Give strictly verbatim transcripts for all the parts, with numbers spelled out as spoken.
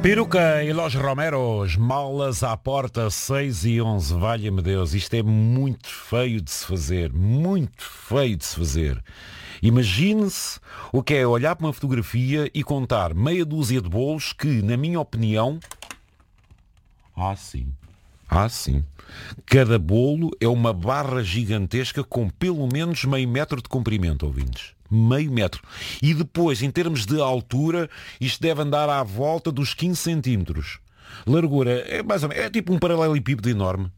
Peruca e Los Romeros, malas à porta, seis e onze, valha-me Deus, isto é muito feio de se fazer, muito feio de se fazer. Imagine-se o que é olhar para uma fotografia e contar meia dúzia de bolos que, na minha opinião... Ah, sim. Ah, sim. Cada bolo é uma barra gigantesca com pelo menos meio metro de comprimento, ouvintes. Meio metro. E depois, em termos de altura, isto deve andar à volta dos quinze centímetros. Largura, é, mais ou menos, é tipo um paralelepípedo enorme.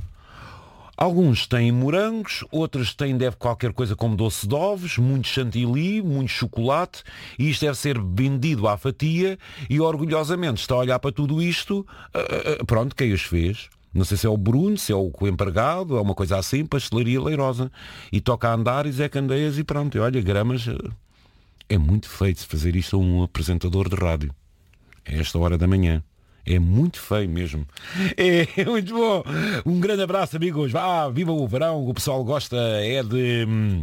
Alguns têm morangos, outros têm deve qualquer coisa como doce de ovos, muito chantilly, muito chocolate, e isto deve ser vendido à fatia, e orgulhosamente está a olhar para tudo isto, uh, uh, pronto, quem os fez? Não sei se é o Bruno, se é o empregado, é uma coisa assim, pastelaria Leirosa. E toca a andar e Zé Candeias e pronto. E olha, gramas, é muito feio de fazer isto a um apresentador de rádio. A esta hora da manhã. É muito feio mesmo. É muito bom. Um grande abraço, amigos. Vá, viva o verão. O pessoal gosta é de,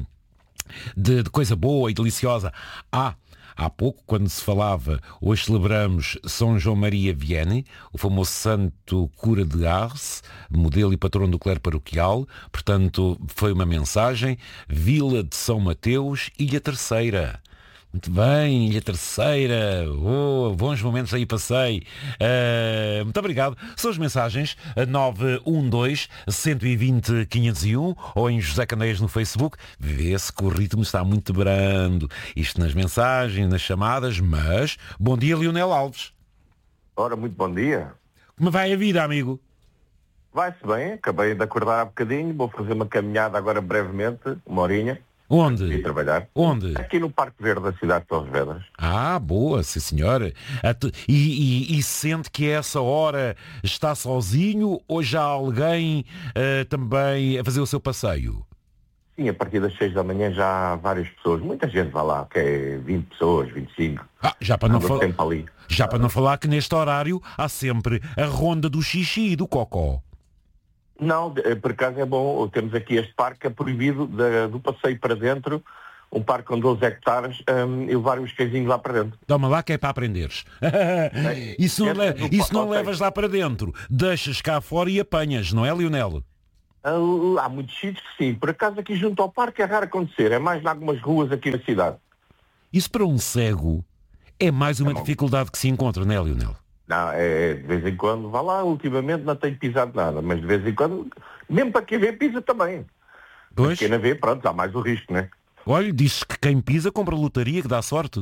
de, de coisa boa e deliciosa. Ah, há pouco, quando se falava, hoje celebramos São João Maria Vianney, o famoso santo cura de Ars, modelo e patrono do clero paroquial. Portanto, foi uma mensagem. Vila de São Mateus, Ilha Terceira. Muito bem, Ilha Terceira. Oh, bons momentos aí passei. Uh, muito obrigado. São as mensagens nove um dois, um dois zero, quinze zero um ou em José Candeias no Facebook. Vê-se que o ritmo está muito brando. Isto nas mensagens, nas chamadas, mas... Bom dia, Lionel Alves. Ora, muito bom dia. Como vai a vida, amigo? Vai-se bem, acabei de acordar há bocadinho, vou fazer uma caminhada agora brevemente, uma horinha. Onde? E trabalhar. Onde? Aqui no Parque Verde da cidade de Torres Vedras. Ah, boa, sim senhora. E, e, e sente que a essa hora está sozinho ou já há alguém uh, também a fazer o seu passeio? Sim, a partir das seis da manhã já há várias pessoas. Muita gente vai lá, que é vinte pessoas, vinte e cinco. Ah, já para não falar. Ali. Já para não falar que neste horário há sempre a ronda do xixi e do cocó. Não, por acaso é bom, temos aqui este parque, é proibido de, do passeio para dentro, um parque com doze hectares, um, e levar os cãezinhos lá para dentro. Toma lá que é para aprenderes. É, isso não, le isso não levas lá para dentro, deixas cá fora e apanhas, não é, Lionel? Uh, há muitos sítios que sim, por acaso aqui junto ao parque é raro acontecer, é mais em algumas ruas aqui na cidade. Isso para um cego é mais uma é dificuldade que se encontra, não é, Lionel? Não, é, de vez em quando, vá lá, ultimamente não tenho pisado nada, mas de vez em quando, mesmo para quem vê, pisa também. Pois. Quem não vê, pronto, há mais o risco, não é? Olha, diz que quem pisa compra lotaria que dá sorte.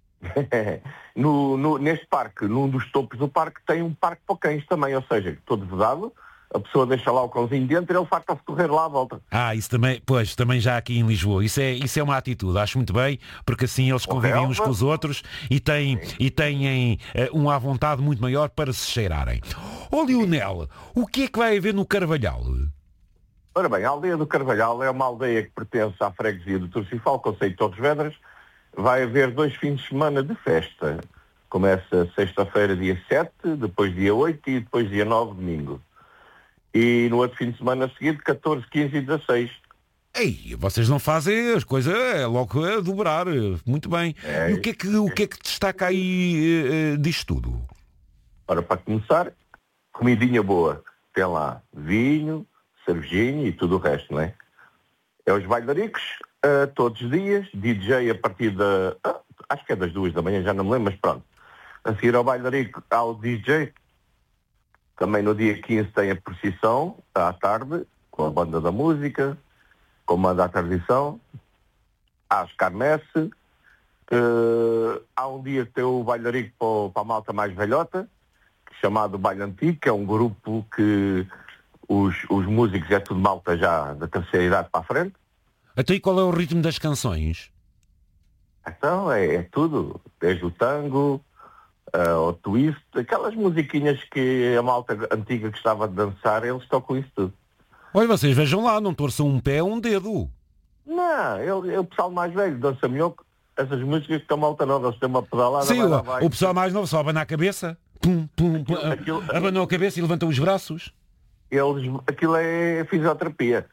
no, no, neste parque, num dos topos do parque, tem um parque para cães também, ou seja, todo vedado, a pessoa deixa lá o cãozinho dentro e ele farta-se correr lá à volta. Ah, isso também, pois, também já aqui em Lisboa. Isso é, isso é uma atitude, acho muito bem, porque assim eles convivem uns com os outros e têm, e têm uh, um à vontade muito maior para se cheirarem. Ó Lionel, o que é que vai haver no Carvalhal? Ora bem, a aldeia do Carvalhal é uma aldeia que pertence à freguesia do Torcifal, conceito de Torres Vedras. Vai haver dois fins de semana de festa. Começa sexta-feira, dia sete, depois dia oito e depois dia nove, domingo. E no outro fim de semana seguinte, catorze, quinze e dezasseis. Ei, vocês não fazem as coisas é logo a dobrar. Muito bem. É, e o que é que, o que, é que destaca aí uh, disto tudo? Ora, para começar, comidinha boa. Tem lá vinho, cervejinha e tudo o resto, não é? É os bailaricos, uh, todos os dias, D J a partir da... Uh, acho que é das duas da manhã, já não me lembro, mas pronto. A seguir ao bailarico, há o D J. Também no dia quinze tem a procissão, à tarde, com a banda da música, comanda a tradição. Há as carmesse. Uh, há um dia que tem o bailarico para, para a malta mais velhota, chamado Baile Antigo, que é um grupo que os, os músicos é tudo malta já da terceira idade para a frente. Até aí qual é o ritmo das canções? Então, é, é tudo. Desde o tango... Uh, o twist, aquelas musiquinhas que a malta antiga gostava de dançar, eles tocam isso tudo. Olha, vocês vejam lá, não torçam um pé ou um dedo. Não, eu, eu, o pessoal mais velho dança melhor essas músicas que a malta nova, eles têm uma pedalada. Sim, vai, o, vai. o pessoal mais novo só abana a cabeça, pum, pum, pum, aquilo, aquilo, abanou a cabeça e levantam os braços. Eles, aquilo é fisioterapia.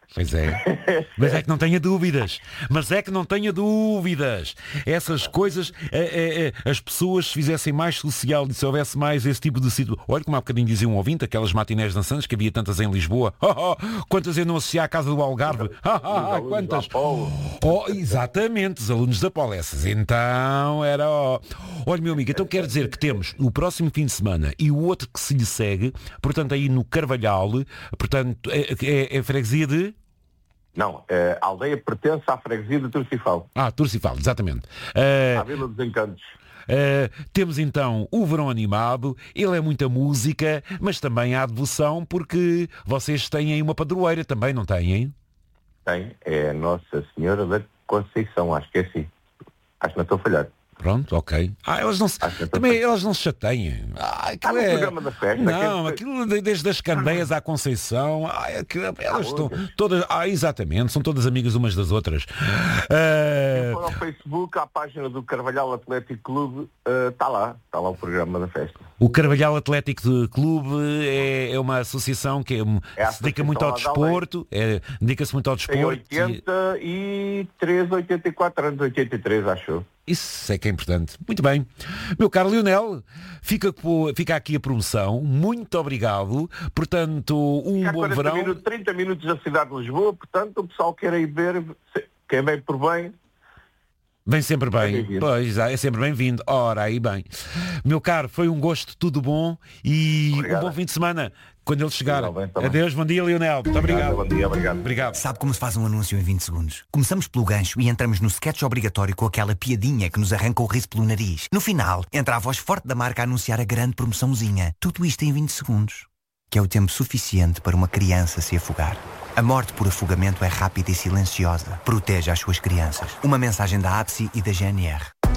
Pois é, mas é que não tenha dúvidas, mas é que não tenha dúvidas. Essas coisas, é, é, é, as pessoas se fizessem mais social e se houvesse mais esse tipo de situação. Olha como há bocadinho dizia um ouvinte, aquelas matinés dançantes que havia tantas em Lisboa. Oh, oh, quantas eu não associar à Casa do Algarve? Oh, oh, quantas? Oh, exatamente, os alunos da Polo, essas. Então era... Oh. Olha, meu amigo, então quer dizer que temos o próximo fim de semana e o outro que se lhe segue, portanto aí no Carvalhal, portanto é, é, é freguesia de... Não, a aldeia pertence à freguesia de Turcifal. Ah, Turcifal, exatamente. Uh, à Vila dos Encantos. Uh, temos então o verão animado, ele é muita música, mas também há devoção, porque vocês têm aí uma padroeira também, não têm? Tem, é a Nossa Senhora da Conceição, acho que é assim. Acho que não estou a falhar. Pronto, ok. Ah, elas não se, também elas não se chateiem. Ah, aquilo é... programa da festa. Não, que... aquilo desde as Candeias à Conceição. Ah, aquilo, elas ah, estão todas. Ah, exatamente, são todas amigas umas das outras. Uh... Se for ao Facebook, à página do Carvalhal Atlético Clube, está uh, lá, está lá o programa da festa. O Carvalhal Atlético Clube é, é uma associação que é, é se dedica muito ao desporto, é, dedica-se muito ao desporto. Tem oitenta e três, oitenta e quatro anos, oitenta e três, acho. Isso é que é importante. Muito bem. Meu caro Lionel, fica, fica aqui a promoção. Muito obrigado. Portanto, um bom verão. Minutos, trinta minutos da cidade de Lisboa. Portanto, o pessoal quer ir ver, quem vem por bem. Vem sempre bem. É pois, é sempre bem-vindo. Ora, aí bem. Meu caro, foi um gosto, tudo bom. E obrigado. Um bom fim de semana. Quando ele chegar. Bem, adeus, bom dia, Lionel. Muito obrigado. Bom dia, obrigado. Obrigado. Sabe como se faz um anúncio em vinte segundos? Começamos pelo gancho e entramos no sketch obrigatório com aquela piadinha que nos arranca o riso pelo nariz. No final, entra a voz forte da marca a anunciar a grande promoçãozinha. Tudo isto em vinte segundos. Que é o tempo suficiente para uma criança se afogar. A morte por afogamento é rápida e silenciosa. Proteja as suas crianças. Uma mensagem da A B S I e da G N R.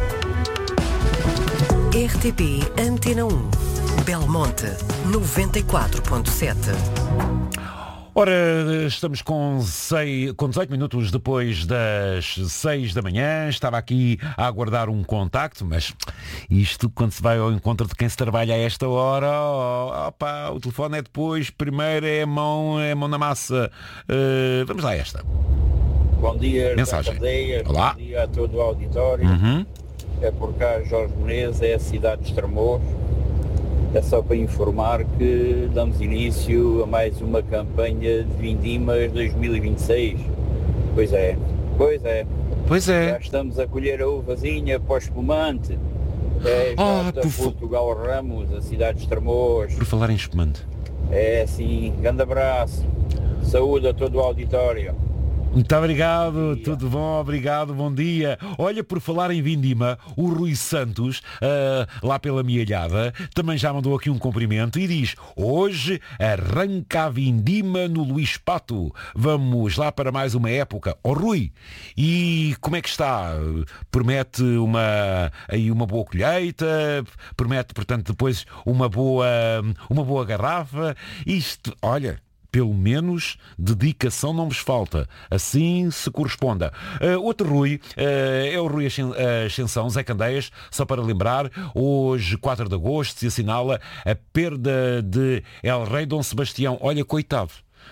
R T P Antena um. Belmonte noventa e quatro ponto sete. Ora, estamos com, seis, com dezoito minutos depois das seis da manhã. Estava aqui a aguardar um contacto, mas isto, quando se vai ao encontro de quem se trabalha a esta hora, oh, opa, o telefone é depois, primeiro é a mão, é a mão na massa. Uh, vamos lá a esta. Bom dia, mensagem. Cadeia, olá. Bom dia a todo o auditório. Uhum. É por cá, Jorge Menezes, é a cidade de Estremoz. É só para informar que damos início a mais uma campanha de Vindimas dois mil e vinte e seis. Pois é, pois é. Pois é. Já estamos a colher a uvazinha para o espumante. É ah, por Portugal Ramos, a cidade de Estremoz. Por falar em espumante. É sim, grande abraço. Saúde a todo o auditório. Muito obrigado, tudo bom, obrigado, bom dia. Olha, por falar em Vindima, o Rui Santos, uh, lá pela Mialhada, também já mandou aqui um cumprimento e diz: hoje arranca a Vindima no Luís Pato. Vamos lá para mais uma época. Ó oh, Rui, e como é que está? Promete uma, aí uma boa colheita? Promete, portanto, depois uma boa, uma boa garrafa? Isto, olha... Pelo menos dedicação não vos falta. Assim se corresponda. Uh, outro Rui, uh, é o Rui Ascensão, Zé Candeias, só para lembrar, hoje, quatro de agosto, se assinala a perda de El Rei Dom Sebastião. Olha, coitado.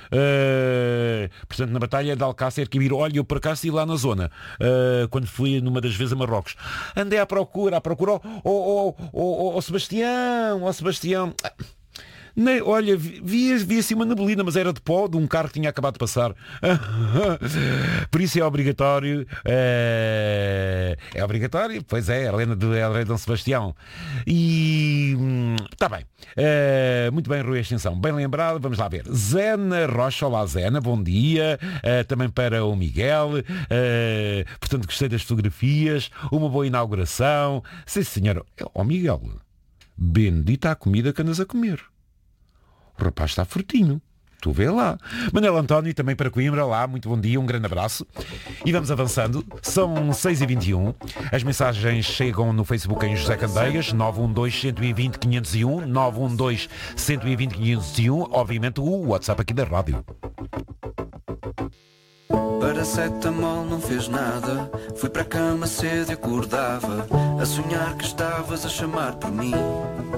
Uh, portanto, na Batalha de Alcácer Quibir, olha, eu por acaso estive lá na zona, uh, quando fui numa das vezes a Marrocos. Andei à procura, à procura, ó oh, oh, oh, oh, Sebastião, ó oh, Sebastião... Nem, olha, vi, vi assim uma neblina, mas era de pó, de um carro que tinha acabado de passar. Por isso é obrigatório. É, é obrigatório? Pois é, a lenda do El Rei Dom Sebastião. E está bem. É, muito bem, Rui Extensão. Bem lembrado, vamos lá ver. Zena Rocha, olá Zena, bom dia. É, também para o Miguel. É, portanto, gostei das fotografias. Uma boa inauguração. Sim, senhor. Ó oh, Miguel, bendita a comida que andas a comer. O rapaz está fortinho. Tu vê lá. Manel António, também para Coimbra, lá, muito bom dia, um grande abraço. E vamos avançando. São seis e vinte e um. As mensagens chegam no Facebook em José Candeias, nove um dois, um dois zero, cinco zero um, nove um dois, um dois zero, cinco zero um. Obviamente o WhatsApp aqui da rádio. Paracetamol não fez nada. Fui para a cama cedo e acordava a sonhar que estavas a chamar por mim.